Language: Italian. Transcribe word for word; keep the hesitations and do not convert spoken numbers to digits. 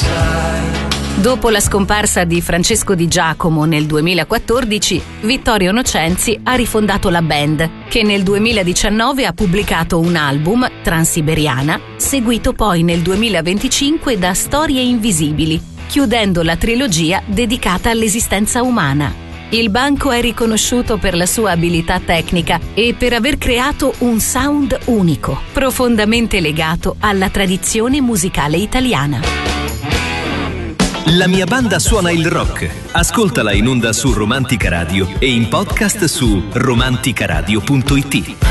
Dopo la scomparsa di Francesco Di Giacomo nel duemilaquattordici, Vittorio Nocenzi ha rifondato la band, che nel duemiladiciannove ha pubblicato un album, Transiberiana, seguito poi nel duemilaventicinque da Storie Invisibili, chiudendo la trilogia dedicata all'esistenza umana. Il Banco è riconosciuto per la sua abilità tecnica e per aver creato un sound unico, profondamente legato alla tradizione musicale italiana. La mia banda suona il rock. Ascoltala in onda su Romantica Radio e in podcast su romanticaradio punto it.